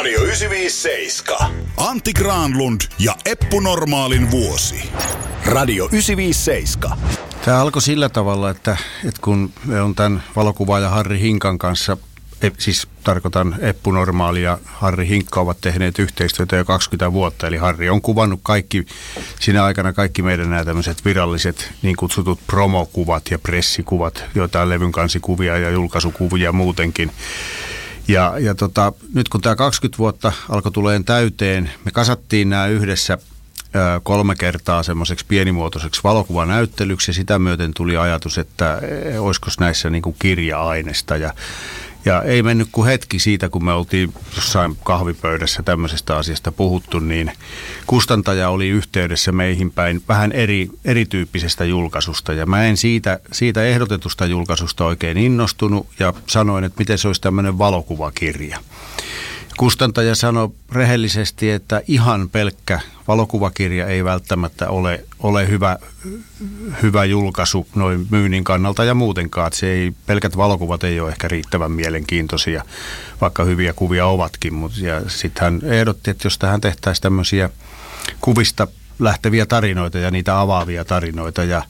Radio 957. Antti Granlund ja Eppu Normaalin vuosi. Radio 957. Tämä alkoi sillä tavalla, että kun me on tämän valokuvaaja Harri Hinkan kanssa, siis tarkoitan Eppu Normaali ja Harri Hinkka ovat tehneet yhteistyötä jo 20 vuotta. Eli Harri on kuvannut siinä aikana kaikki meidän nämä tämmöiset viralliset niin kutsutut promokuvat ja pressikuvat, joitain levyn kansikuvia ja julkaisukuvia muutenkin. Ja nyt kun tämä 20 vuotta alkoi tuleen täyteen, me kasattiin nämä yhdessä 3 kertaa semmoiseksi pienimuotoiseksi valokuvanäyttelyksi ja sitä myöten tuli ajatus, että olisiko näissä niin kuin kirja-ainesta ja ei mennyt kuin hetki siitä, kun me oltiin jossain kahvipöydässä tämmöisestä asiasta puhuttu, niin kustantaja oli yhteydessä meihin päin vähän erityyppisestä julkaisusta. Ja mä en siitä ehdotetusta julkaisusta oikein innostunut ja sanoin, että miten se olisi tämmöinen valokuvakirja. Kustantaja sanoi rehellisesti, että ihan pelkkä valokuvakirja ei välttämättä ole hyvä julkaisu noin myynnin kannalta ja muutenkaan. Että pelkät valokuvat ei ole ehkä riittävän mielenkiintoisia, vaikka hyviä kuvia ovatkin. Ja sitten hän ehdotti, että jos tähän tehtäisiin tämmöisiä kuvista lähteviä tarinoita ja niitä avaavia tarinoita. Ja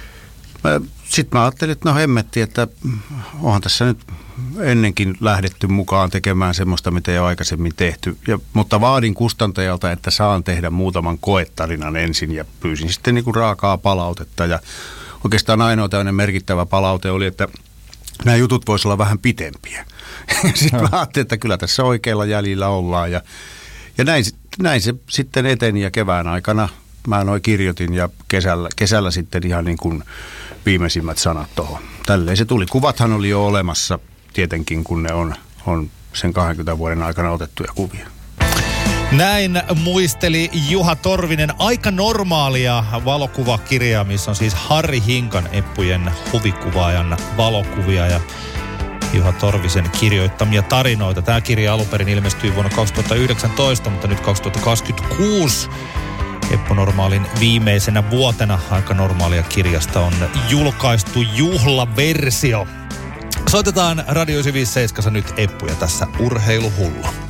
sitten mä ajattelin, että no hemmetti, että onhan tässä nyt ennenkin lähdetty mukaan tekemään semmoista, mitä ei ole aikaisemmin tehty. Mutta vaadin kustantajalta, että saan tehdä muutaman koetarinan ensin ja pyysin sitten niin kuin raakaa palautetta. Ja oikeastaan ainoa tämmöinen merkittävä palaute oli, että nämä jutut voisivat olla vähän pitempiä. Sitten mä ajattelin, että kyllä tässä oikealla jäljellä ollaan. Ja näin se sitten eteni ja kevään aikana mä noin kirjoitin ja kesällä sitten ihan niin kuin viimeisimmät sanat tuohon. Tälleen se tuli. Kuvathan oli jo olemassa tietenkin, kun ne on sen 20 vuoden aikana otettuja kuvia. Näin muisteli Juha Torvinen aika normaalia valokuvakirjaa, missä on siis Harri Hinkan Eppujen huvikuvaajan valokuvia ja Juha Torvisen kirjoittamia tarinoita. Tämä kirja alun perin ilmestyi vuonna 2019, mutta nyt 2026 Eppu Normaalin viimeisenä vuotena aika normaalia kirjasta on julkaistu juhlaversio. Soitetaan Radio 957 nyt Eppu ja tässä Urheiluhullu.